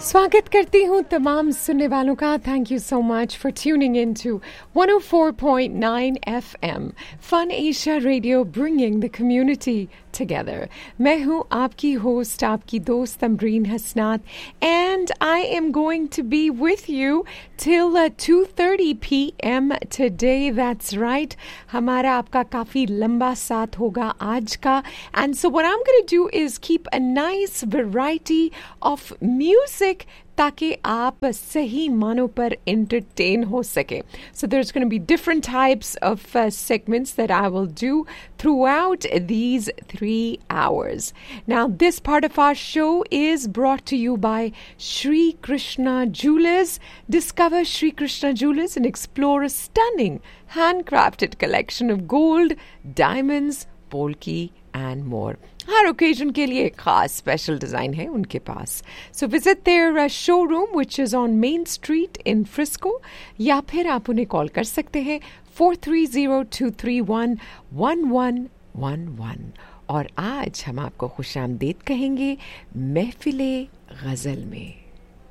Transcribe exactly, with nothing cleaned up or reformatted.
स्वागत करती हूँ तमाम सुनने वालों का. Thank you so much for tuning in to one oh four point nine F M Fun Asia Radio, bringing the community together. मैं हूँ आपकी होस्ट, आपकी दोस्त तमरीन हसनात, and I am going to be with you till uh, two thirty p m today. That's right. हमारा आपका काफ़ी लंबा साथ होगा आज का. And so what I'm going to do is keep a nice variety of music ताकि आप सही मानों पर entertain हो सके. So there's going to be different types of uh, segments that I will do throughout these three hours. Now, this part of our show is brought to you by Sri Krishna Jewelers. Discover Sri Krishna Jewelers and explore a stunning handcrafted collection of gold, diamonds, polki and more. Her occasion के लिए एक खास special design है उनके पास. So visit there showroom which is on main street in Frisco, या फिर आप उन्हें कॉल कर सकते हैं four three zero two three one one one one one. और आज हम आपको खुशामदीद कहेंगे महफिले गज़ल में.